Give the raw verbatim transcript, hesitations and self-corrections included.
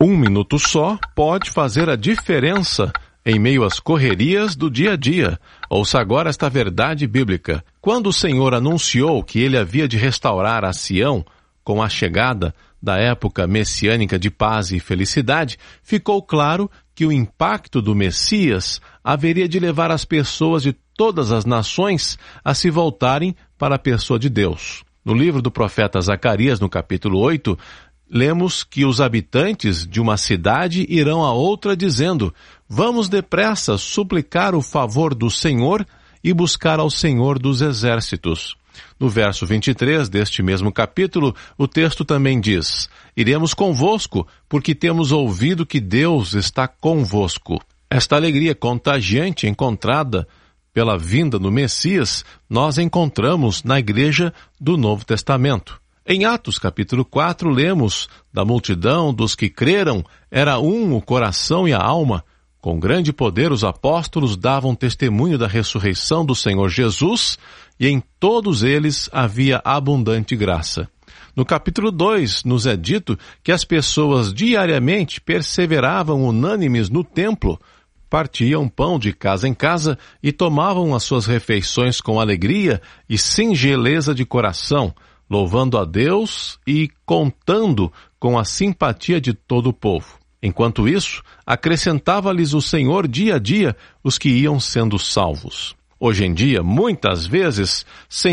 Um minuto só pode fazer a diferença em meio às correrias do dia a dia. Ouça agora esta verdade bíblica. Quando o Senhor anunciou que ele havia de restaurar a Sião, com a chegada da época messiânica de paz e felicidade, ficou claro que o impacto do Messias haveria de levar as pessoas de todas as nações a se voltarem para a pessoa de Deus. No livro do profeta Zacarias, no capítulo oito, lemos que os habitantes de uma cidade irão a outra dizendo: vamos depressa suplicar o favor do Senhor e buscar ao Senhor dos exércitos. No verso vinte e três deste mesmo capítulo, o texto também diz: iremos convosco, porque temos ouvido que Deus está convosco. Esta alegria contagiante encontrada pela vinda do Messias, nós encontramos na igreja do Novo Testamento. Em Atos capítulo quatro, lemos: da multidão dos que creram, era um o coração e a alma. Com grande poder os apóstolos davam testemunho da ressurreição do Senhor Jesus, e em todos eles havia abundante graça. No capítulo dois, nos é dito que as pessoas diariamente perseveravam unânimes no templo, partiam pão de casa em casa e tomavam as suas refeições com alegria e singeleza de coração, louvando a Deus e contando com a simpatia de todo o povo. Enquanto isso, acrescentava-lhes o Senhor dia a dia os que iam sendo salvos. Hoje em dia, muitas vezes, sem